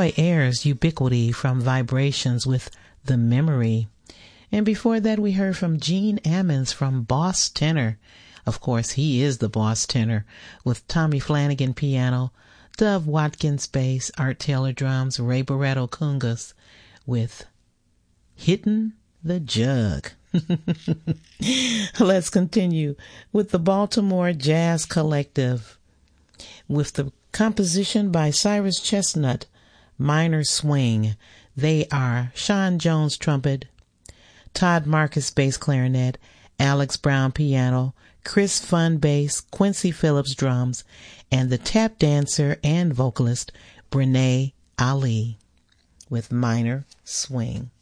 Roy Ayers' Ubiquity from Vibrations with The Memory. And before that, we heard from Gene Ammons from Boss Tenor. Of course, he is the boss tenor, with Tommy Flanagan piano, Dove Watkins bass, Art Taylor drums, Ray Barretto congas, with Hittin' the Jug. Let's continue with the Baltimore Jazz Collective, with the composition by Cyrus Chestnut, Minor Swing. They are Sean Jones trumpet, Todd Marcus bass clarinet, Alex Brown piano, Chris Fun bass, Quincy Phillips drums, and the tap dancer and vocalist Brene Ali with Minor Swing.